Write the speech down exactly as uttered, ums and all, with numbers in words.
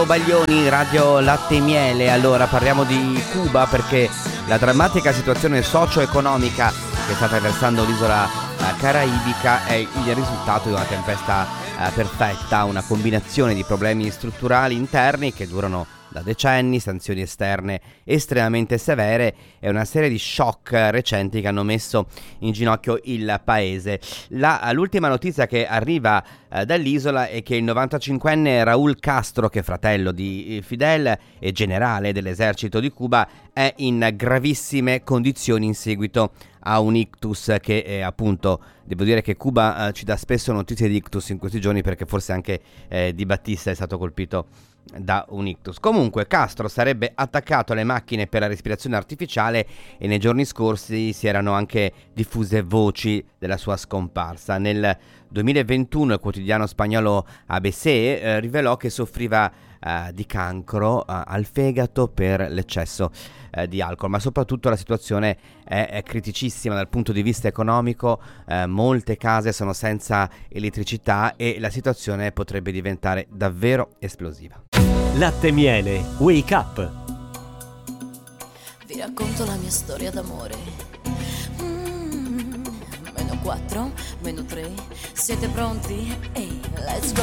Baglioni, Radio Latte e Miele. Allora parliamo di Cuba perché la drammatica situazione socio-economica che sta attraversando l'isola eh, caraibica è il risultato di una tempesta eh, perfetta, una combinazione di problemi strutturali interni che durano da decenni, sanzioni esterne estremamente severe e una serie di shock recenti che hanno messo in ginocchio il paese. La, l'ultima notizia che arriva eh, dall'isola è che il novantacinquenne Raúl Castro, che è fratello di Fidel e generale dell'esercito di Cuba, è in gravissime condizioni in seguito a un ictus che eh, appunto devo dire che Cuba eh, ci dà spesso notizie di ictus in questi giorni, perché forse anche eh, Di Battista è stato colpito da un ictus. Comunque Castro sarebbe attaccato alle macchine per la respirazione artificiale e nei giorni scorsi si erano anche diffuse voci della sua scomparsa. Nel duemilaventuno il quotidiano spagnolo A B C eh, rivelò che soffriva eh, di cancro eh, al fegato per l'eccesso eh, di alcol, ma soprattutto la situazione è, è criticissima dal punto di vista economico. Eh, molte case sono senza elettricità e la situazione potrebbe diventare davvero esplosiva. Latte e Miele, Wake Up. Vi racconto la mia storia d'amore. Mm, meno quattro, meno tre. Siete pronti? Ehi, hey, let's go.